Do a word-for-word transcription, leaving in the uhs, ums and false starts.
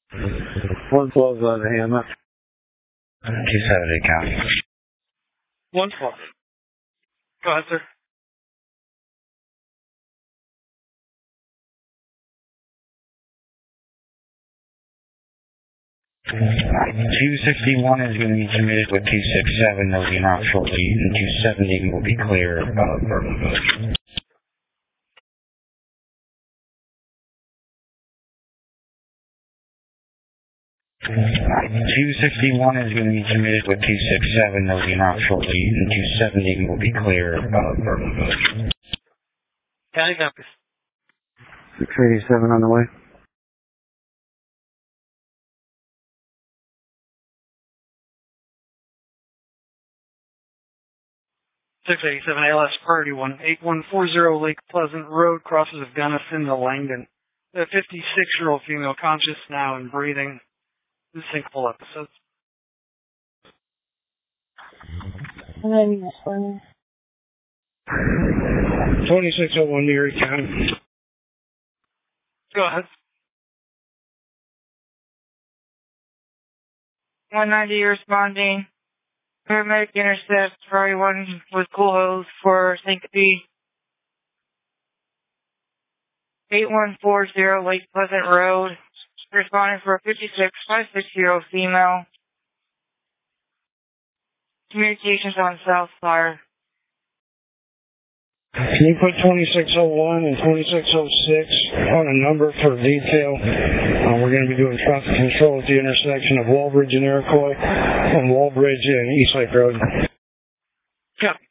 one twelve uh, the hammer. two seventy count. one twelve. Go ahead, sir. two sixty-one is going to be submitted with two sixty-seven. They'll be out shortly, and two seventy will be clear. Uh, two sixty-one is going to be submitted with two sixty-seven. They'll be out shortly, and two seventy will be clear. Uh, County campus. six eighty-seven on the way. six eighty-seven A L S priority one eight one four zero Lake Pleasant Road, crosses of Gunnison to Langdon. The fifty-six-year-old female conscious now and breathing. This syncopal episodes. twenty-six oh one Erie County. Go ahead. one ninety responding. Paramedic intercept priority one with cool hose for syncope. eight one four zero Lake Pleasant Road. Responding for a fifty-six, fifty-six-year-old female. Communications on South Fire. Can you put twenty-six oh one and twenty-six oh six on a number for detail? Uh, we're going to be doing traffic control at the intersection of Wallbridge and Iroquois and Wallbridge and East Lake Road. Yeah.